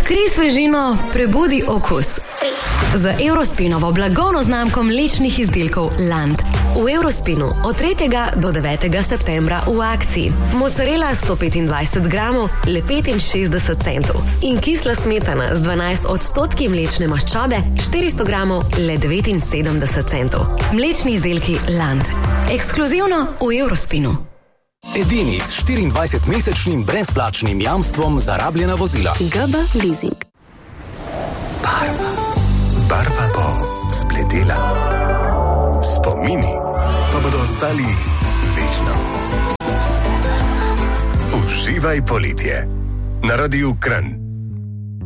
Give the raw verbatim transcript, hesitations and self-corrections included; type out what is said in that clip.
Odkrij svežino, prebudi okus. Z Eurospinovo blagovno znamko mlečnih izdelkov Land. V Eurospinu od tretjega do devetega septembra v akciji. Mozzarella sto petindvajset gramov, le petinšestdeset centov. In kisla smetana z dvanajst odstotki mlečne maščobe, štiristo gramov, le devetinsedemdeset centov. Mlečni izdelki Land. Ekskluzivno v Eurospinu. Edini s štiriindvajsetmesečnim brezplačnim jamstvom za rabljena vozila. G B Leasing. Barva. Barva bo spletela. Spomini pa bodo ostali večno. Uživaj poletje. Na Radiu Kranj.